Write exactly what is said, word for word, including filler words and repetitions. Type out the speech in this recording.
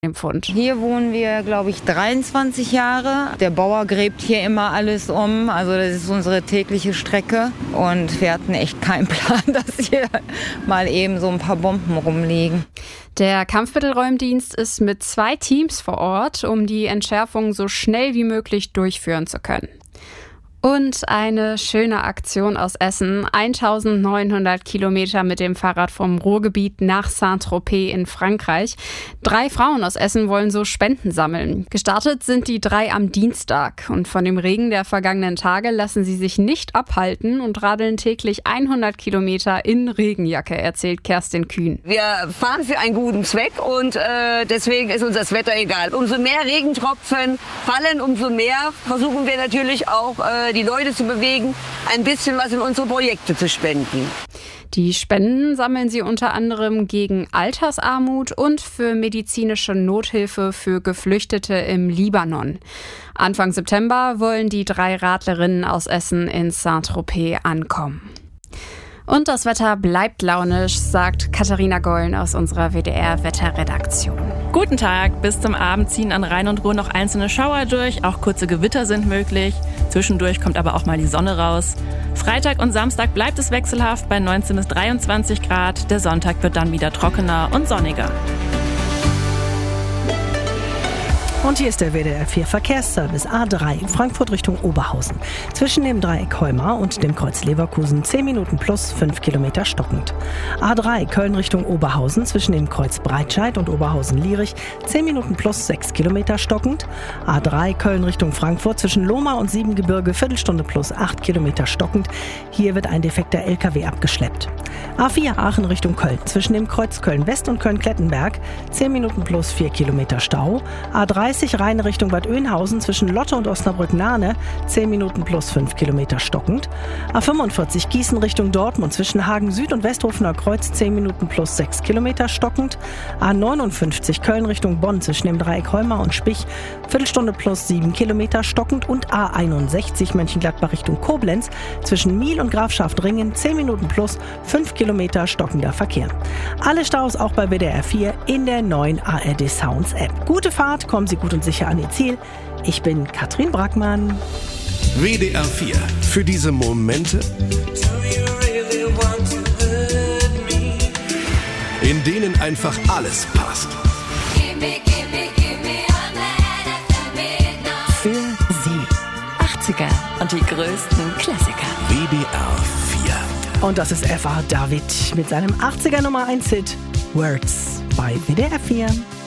dem Fund. Hier wohnen wir, glaube ich, dreiundzwanzig Jahre. Der Bauer gräbt hier immer alles um. Also das ist unsere tägliche Strecke. Und wir hatten echt keinen Plan, dass hier mal eben so ein paar Bomben rumliegen. Der Kampfmittelräumdienst ist mit zwei Teams vor Ort, um die Entschärfung so schnell wie möglich durchführen zu können. Und eine schöne Aktion aus Essen. eintausendneunhundert Kilometer mit dem Fahrrad vom Ruhrgebiet nach Saint-Tropez in Frankreich. Drei Frauen aus Essen wollen so Spenden sammeln. Gestartet sind die drei am Dienstag. Und von dem Regen der vergangenen Tage lassen sie sich nicht abhalten und radeln täglich hundert Kilometer in Regenjacke, erzählt Kerstin Kühn. Wir fahren für einen guten Zweck und äh, deswegen ist uns das Wetter egal. Umso mehr Regentropfen fallen, umso mehr versuchen wir natürlich auch äh, die Leute zu bewegen, ein bisschen was in unsere Projekte zu spenden. Die Spenden sammeln sie unter anderem gegen Altersarmut und für medizinische Nothilfe für Geflüchtete im Libanon. Anfang September wollen die drei Radlerinnen aus Essen in Saint-Tropez ankommen. Und das Wetter bleibt launisch, sagt Katharina Gollen aus unserer W D R-Wetterredaktion. Guten Tag, bis zum Abend ziehen an Rhein und Ruhr noch einzelne Schauer durch, auch kurze Gewitter sind möglich. Zwischendurch kommt aber auch mal die Sonne raus. Freitag und Samstag bleibt es wechselhaft bei neunzehn bis dreiundzwanzig Grad. Der Sonntag wird dann wieder trockener und sonniger. Und hier ist der W D R vier Verkehrsservice A drei, Frankfurt Richtung Oberhausen. Zwischen dem Dreieck Heumar und dem Kreuz Leverkusen zehn Minuten plus fünf Kilometer stockend. A drei Köln Richtung Oberhausen zwischen dem Kreuz Breitscheid und Oberhausen-Lierich zehn Minuten plus sechs Kilometer stockend. A drei Köln Richtung Frankfurt zwischen Lohmar und Siebengebirge Viertelstunde plus acht Kilometer stockend. Hier wird ein defekter L K W abgeschleppt. A vier Aachen Richtung Köln zwischen dem Kreuz Köln-West und Köln-Klettenberg zehn Minuten plus vier Kilometer Stau. A dreißig Rhein Richtung Bad Oeynhausen zwischen Lotte und Osnabrück-Nahne zehn Minuten plus fünf Kilometer stockend. A fünfundvierzig Gießen Richtung Dortmund zwischen Hagen Süd und Westhofener Kreuz zehn Minuten plus sechs Kilometer stockend. A neunundfünfzig Köln Richtung Bonn zwischen dem Dreieck Heumar und Spich Viertelstunde plus sieben Kilometer stockend und A einundsechzig Mönchengladbach Richtung Koblenz zwischen Miel und Grafschaft-Ringen zehn Minuten plus fünf Kilometer stockender Verkehr. Alle Staus auch bei W D R vier in der neuen A R D Sounds App. Gute Fahrt, kommen Sie gut und sicher an Ihr Ziel. Ich bin Katrin Brackmann. W D R vier. Für diese Momente, in denen einfach alles passt. Für Sie. achtziger und die größten Klassiker. W D R vier. Und das ist F A David mit seinem achtziger Nummer eins Hit Words bei W D R vier.